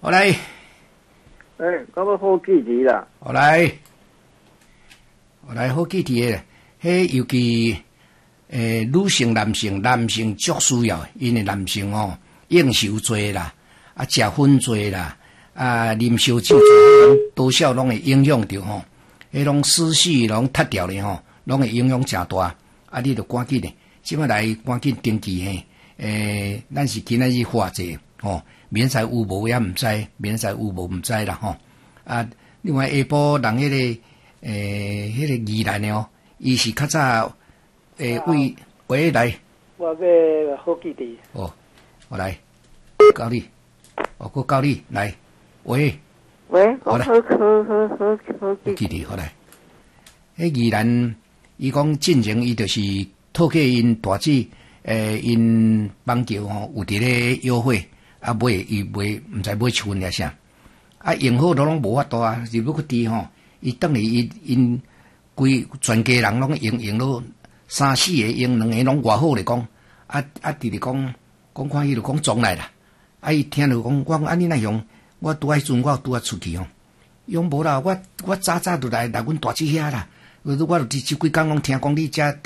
好来， 咁要好记忆啦。 好来，好记忆诶，迄尤其女性、男性足需要，因为男性应酬多啦，食薰多啦，啉烧酒多，多少拢会影响到迄种思绪拢脱掉咧拢会影响诚大。你着赶紧咧，即摆来赶紧登记嘿。咱是今仔日化济明仔有无也毋知，明仔有无毋知啦另外下晡人迄个宜兰的伊是较早喂来， 我要好记忆。 我来教你，我教你来喂， 好来，好记忆好来。迄宜兰伊讲进前伊就是托给因大姊因邦桥有伫咧约会买伊毋知买树份啥用好都拢无法度入要去滴伊等于因规全家人拢用了3、4个用2个拢偌好咧讲直直讲看伊就讲撞来啦伊听着讲我你哪样我拄迄阵我拄出去用无啦我早就来阮大姊遐啦我就即几工拢听讲你遮